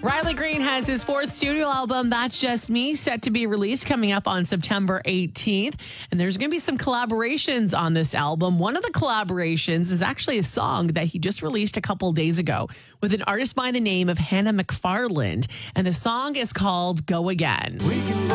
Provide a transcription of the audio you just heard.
Riley Green has his fourth studio album, That's Just Me, set to be released coming up on September 18th. And there's going to be some collaborations on this album. One of the collaborations is actually a song that he just released a couple days ago with an artist by the name of Hannah McFarland. And the song is called Go Again.